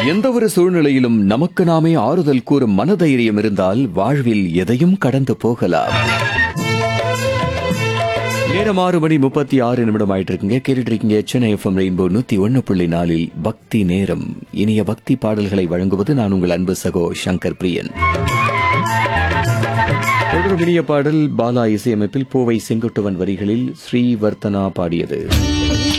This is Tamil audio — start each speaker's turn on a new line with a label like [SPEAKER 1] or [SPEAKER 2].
[SPEAKER 1] எந்த ஒரு சூழ்நிலையிலும் நமக்கு நாமே ஆறுதல் கூறும் மனதைரியம் இருந்தால் வாழ்வில் எதையும் கடந்து போகலாம். நேரம் 6:36 ஆயிட்டு இருக்குங்க. கேட்டுட்டு இருக்கீங்க சென்னை எஃப்எம் ரெயின்போ 101.4 பக்தி நேரம். இனிய பக்தி பாடல்களை வழங்குவது நான் உங்கள் அன்பு சகோ சங்கர் பிரியன். ஒரு இனிய பாடல் பாலா இசையமைப்பில் பூவை செங்குட்டுவன் வரிகளில் ஸ்ரீவர்த்தனா பாடியது.